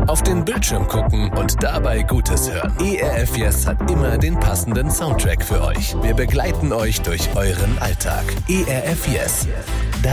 auf den Bildschirm gucken und dabei Gutes hören. ERF Yes hat immer den passenden Soundtrack für euch. Wir begleiten euch durch euren Alltag. ERF Yes,